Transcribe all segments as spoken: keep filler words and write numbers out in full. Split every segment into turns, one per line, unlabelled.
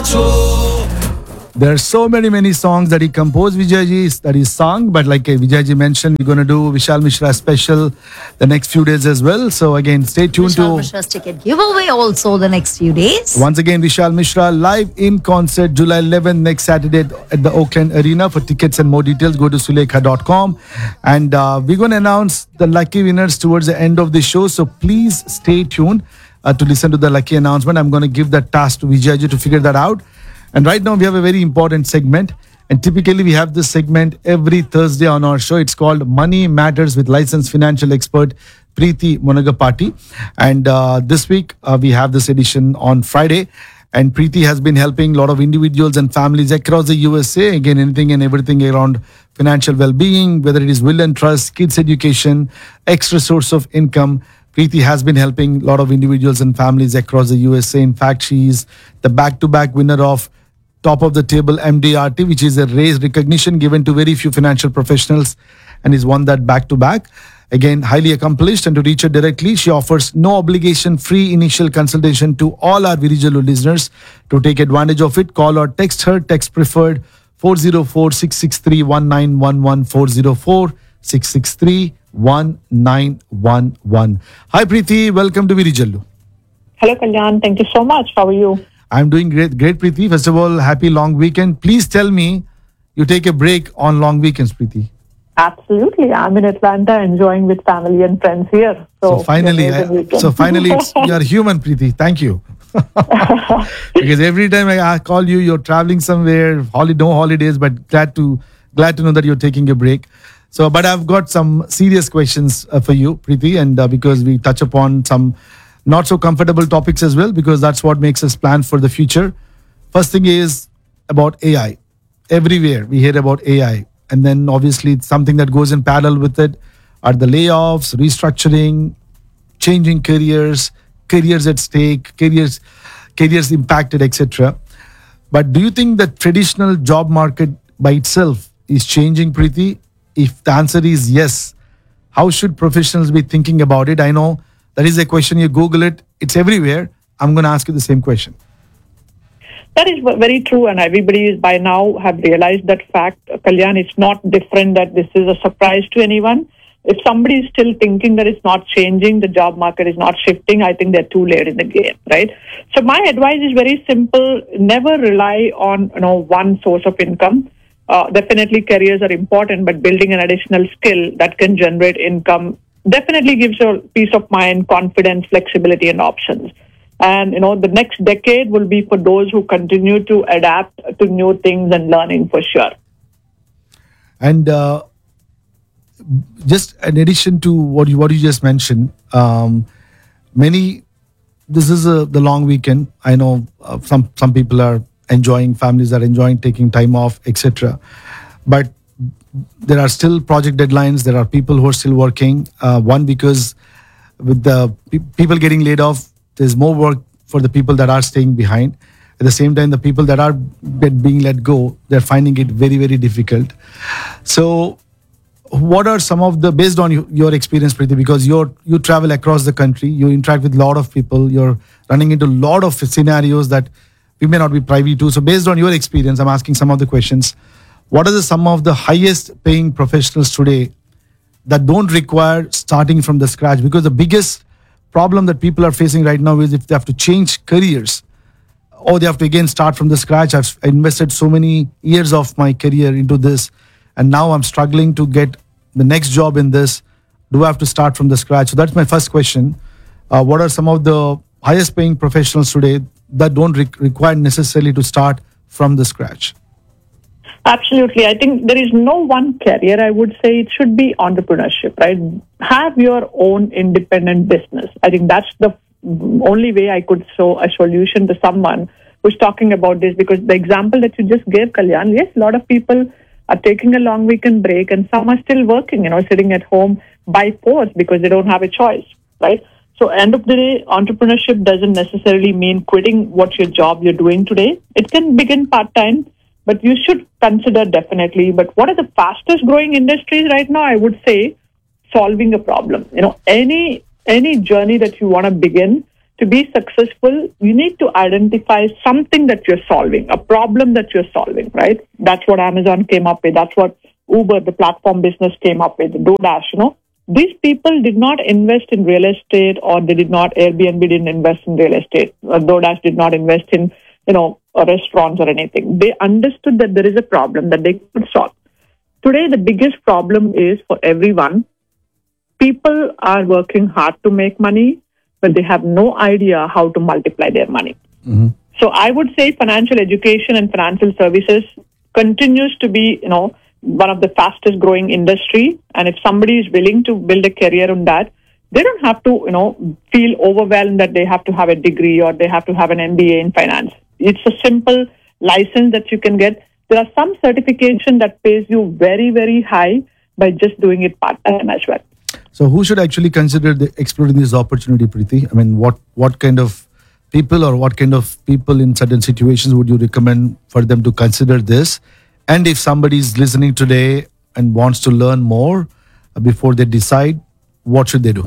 There are so many, many songs that he composed, Vijayji, that he sung. But like uh, Vijayji mentioned, we're going to do Vishal Mishra special the next few days as well. So again, stay tuned
Vishal
to...
Mishra's ticket giveaway also the next few days.
Once again, Vishal Mishra live in concert July eleventh next Saturday at the Oakland Arena. For tickets and more details, go to sulekha dot com. And uh, we're going to announce the lucky winners towards the end of the show. So please stay tuned uh, to listen to the lucky announcement. I'm going to give that task to Vijayji to figure that out. And right now we have a very important segment. And typically we have this segment every Thursday on our show. It's called Money Matters with licensed financial expert Preeti Monagapati. And uh, this week uh, we have this edition on Friday. And Preeti has been helping a lot of individuals and families across the U S A. Again, anything and everything around financial well-being, whether it is will and trust, kids education, extra source of income. Preeti has been helping a lot of individuals and families across the U S A. In fact, she is the back-to-back winner of Top of the Table M D R T, which is a raised recognition given to very few financial professionals, and is won that back-to-back. Again, highly accomplished, and to reach her directly, she offers no obligation free initial consultation to all our Virijalu listeners. To take advantage of it, call or text her. Text preferred four oh four, six six three, one nine one one, four oh four, six six three, one nine one one. Hi Preeti, welcome to Virijalu.
Hello Kalyan, thank you so much. How are you?
I'm doing great, great Preeti. First of all, happy long weekend. Please tell me you take a break on long weekends, Preeti.
Absolutely. I'm in Atlanta enjoying with family and friends here.
So, so finally, I, so finally it's, you're human, Preeti. Thank you. Because every time I call you, you're traveling somewhere, holiday, no holidays, but glad to glad to know that you're taking a break. So, but I've got some serious questions uh, for you, Preeti, and uh, because we touch upon some not so comfortable topics as well, because that's what makes us plan for the future. First thing is about A I. Everywhere we hear about A I. And then obviously something that goes in parallel with it are the layoffs, restructuring, changing careers, careers at stake, careers, careers impacted, et cetera. But do you think the traditional job market by itself is changing, Preeti? If the answer is yes, how should professionals be thinking about it? I know that is a question, you Google it, it's everywhere. I'm going to ask you the same question.
That is very true, and everybody is by now have realized that fact. Kalyan, it's not different that this is a surprise to anyone. If somebody is still thinking that it's not changing, the job market is not shifting, I think they're too late in the game, right? So my advice is very simple. Never rely on you know one source of income. Uh, definitely careers are important, but building an additional skill that can generate income definitely gives you peace of mind, confidence, flexibility, and options. And, you know, the next decade will be for those who continue to adapt to new things and learning for sure.
And uh, just in addition to what you, what you just mentioned, um, many, this is a, the long weekend. I know uh, some, some people are enjoying, families are enjoying taking time off, et cetera. But there are still project deadlines. There are people who are still working. Uh, one, because with the pe- people getting laid off, there's more work for the people that are staying behind. At the same time, the people that are being let go, they're finding it very, very difficult. So what are some of the, based on you, your experience, Preeti, because you're, you travel across the country, you interact with a lot of people, you're running into a lot of scenarios that we may not be privy to. So based on your experience, I'm asking some of the questions. What are the, some of the highest paying professionals today that don't require starting from the scratch? Because the biggest problem that people are facing right now is if they have to change careers or they have to again start from the scratch. I've invested so many years of my career into this, and now I'm struggling to get the next job in this. Do I have to start from the scratch? So that's my first question. Uh, what are some of the highest paying professionals today that don't re- require necessarily to start from the scratch?
Absolutely. I think there is no one career. I would say it should be entrepreneurship, right? Have your own independent business. I think that's the only way I could show a solution to someone who's talking about this, because the example that you just gave, Kalyan, yes, a lot of people are taking a long weekend break and some are still working, you know, sitting at home by force because they don't have a choice, right? So end of the day, entrepreneurship doesn't necessarily mean quitting what your job you're doing today. It can begin part-time, but you should consider definitely. But what are the fastest growing industries right now? I would say solving a problem. You know, any any journey that you want to begin to be successful, you need to identify something that you're solving, a problem that you're solving, right? That's what Amazon came up with. That's what Uber, the platform business, came up with. DoorDash, you know. These people did not invest in real estate, or they did not, Airbnb didn't invest in real estate. Or DoorDash did not invest in, you know, restaurants or anything. They understood that there is a problem that they could solve. Today, the biggest problem is for everyone, people are working hard to make money, but they have no idea how to multiply their money.
Mm-hmm.
So I would say financial education and financial services continues to be, you know, one of the fastest growing industry. And if somebody is willing to build a career on that, they don't have to, you know, feel overwhelmed that they have to have a degree or they have to have an M B A in finance. It's a simple license that you can get. There are some certification that pays you very, very high by just doing it part-time as well.
So who should actually consider the, exploring this opportunity, Preeti? I mean, what, what kind of people or what kind of people in certain situations would you recommend for them to consider this? And if somebody is listening today and wants to learn more uh, before they decide, what should they do?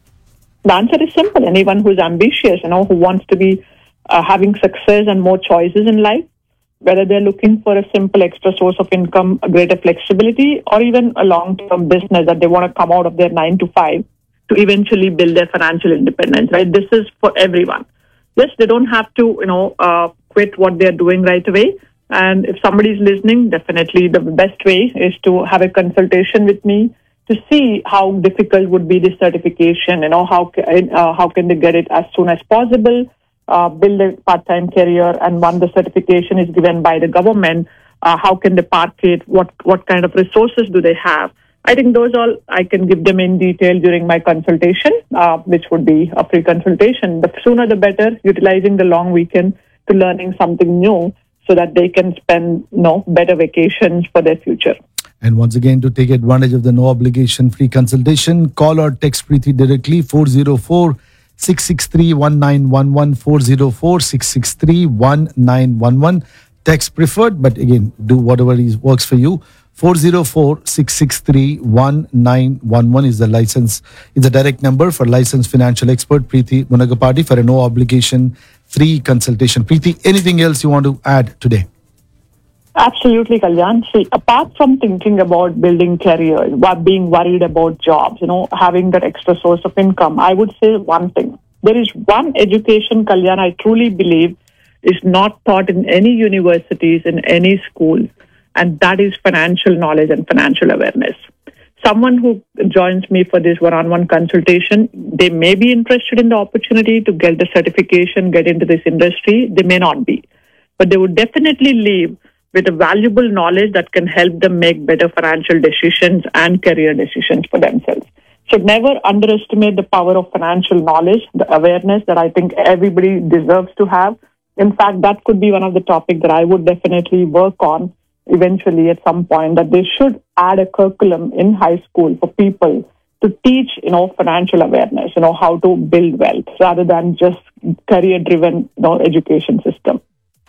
The answer is simple. Anyone who's ambitious, you know, who wants to be uh, having success and more choices in life, whether they're looking for a simple extra source of income, a greater flexibility, or even a long-term business that they want to come out of their nine to five to eventually build their financial independence, right? This is for everyone. Yes, they don't have to, you know, uh, quit what they're doing right away. And if somebody is listening, definitely the best way is to have a consultation with me to see how difficult would be this certification, you know, how, uh, how can they get it as soon as possible, uh, build a part-time career, and when the certification is given by the government, uh, how can they park it, what, what kind of resources do they have. I think those all I can give them in detail during my consultation, uh, which would be a free consultation. The sooner the better, utilizing the long weekend to learning something new so that they can spend, you know, better vacations for their future.
And once again, to take advantage of the no obligation free consultation, call or text Preeti directly four zero four, six six three, one nine one one, four zero four, six six three, one nine one one. Text preferred, but again, do whatever is works for you. four zero four, six six three, one nine one one is the license, is the direct number for licensed financial expert Preeti Munagapati for a no obligation free consultation. Preeti, anything else you want to add today?
Absolutely, Kalyan. See, apart from thinking about building careers, being worried about jobs, you know, having that extra source of income, I would say one thing. There is one education, Kalyan, I truly believe is not taught in any universities, in any schools, and that is financial knowledge and financial awareness. Someone who joins me for this one-on-one consultation, they may be interested in the opportunity to get the certification, get into this industry. They may not be, but they would definitely leave with a valuable knowledge that can help them make better financial decisions and career decisions for themselves. So never underestimate the power of financial knowledge, the awareness that I think everybody deserves to have. In fact, that could be one of the topics that I would definitely work on eventually at some point, that they should add a curriculum in high school for people to teach, you know, financial awareness, you know, how to build wealth rather than just career-driven, you know, education system.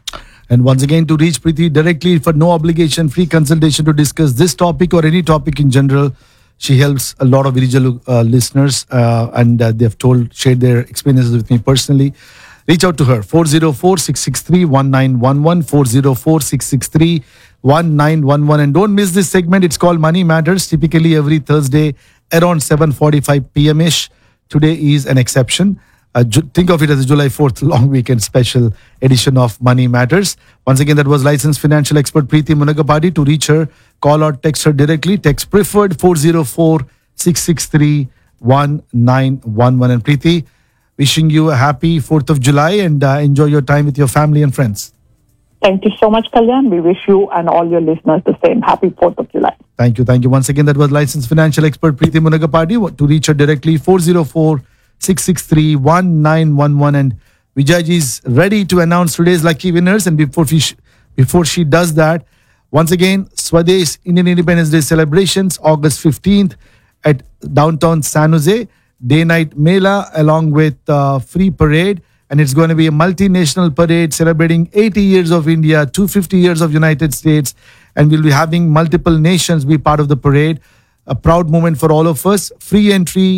And once again, to reach Preeti directly for no obligation free consultation to discuss this topic or any topic in general, she helps a lot of individual uh, listeners uh, and uh, they've told, shared their experiences with me personally. Reach out to her, four zero four, six six three, one nine one one, four zero four, six six three, one nine one one. And don't miss this segment. It's called Money Matters, typically every Thursday around seven forty-five p.m.-ish. Today is an exception. Uh, ju- think of it as a July fourth long weekend special edition of Money Matters. Once again, that was licensed financial expert Preeti Munagapati. To reach her, call or text her directly. Text preferred four zero four, six six three, one nine one one. And Preeti, wishing you a happy fourth of July and uh, enjoy your time with your family and friends.
Thank you so much, Kalyan. We wish you and all your listeners the same. Happy fourth of July.
Thank you. Thank you. Once again, that was licensed financial expert Preeti Munagapati. To reach her directly, four zero four, six six three, one nine one one. And Vijayji is ready to announce today's lucky winners. And before she, before she does that, once again, Swadesh Indian Independence Day celebrations, August fifteenth at downtown San Jose. Day-night Mela along with uh, free parade. And it's going to be a multinational parade celebrating eighty years of India, two hundred fifty years of United States. And we'll be having multiple nations be part of the parade. A proud moment for all of us. Free entry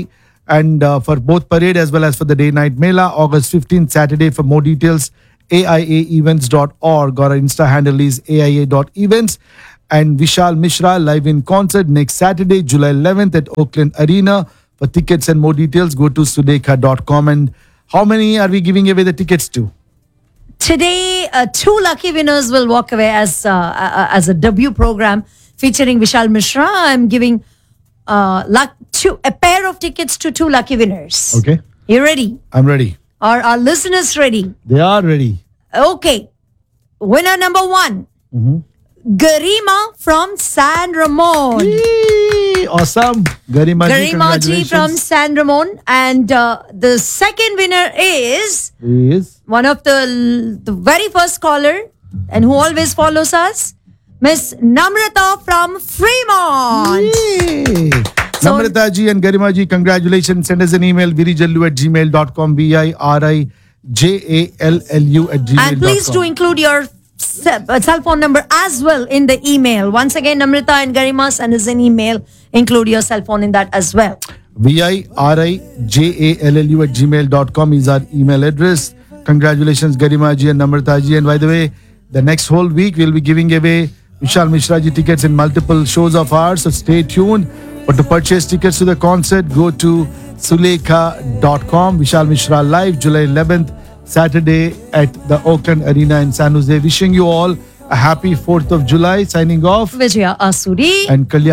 and uh, for both parade as well as for the day night mela, August fifteenth, Saturday. For more details, A I A events dot org or our Insta handle is A I A dot events. And Vishal Mishra live in concert next Saturday, July eleventh at Oakland Arena. For tickets and more details, go to sulekha dot com. And how many are we giving away the tickets to?
Today, uh, two lucky winners will walk away as uh, uh, as a debut program featuring Vishal Mishra. I'm giving uh, luck two, a pair of tickets to two lucky winners.
Okay.
You ready?
I'm ready.
Are our listeners ready?
They are ready.
Okay. Winner number one. Garima from San Ramon.
Yay! Awesome. Garima ji,
Garima ji from
congratulations.
San Ramon. And uh, the second winner is
Is
one of the, the very first caller and who always follows us, Miss Namrata from Fremont.
Yay!
So-
Namrata ji and Garima ji, congratulations. Send us an email, virijallu at gmail dot com, V I R I J A L L U at gmail dot com.
And please do include your se- uh, cell phone number as well in the email. Once again, Namrata and Garima, send us an email. Include your cell phone in that as well.
V I R I J A L L U at gmail dot com is our email address. Congratulations, Garima ji and Namrata ji. And by the way, the next whole week we'll be giving away Vishal Mishra ji tickets in multiple shows of ours. So stay tuned. But to purchase tickets to the concert, go to sulekha dot com. Vishal Mishra live July eleventh, Saturday at the Oakland Arena in San Jose. Wishing you all a happy fourth of July. Signing off.
Vijaya Asuri.
And Kalyan.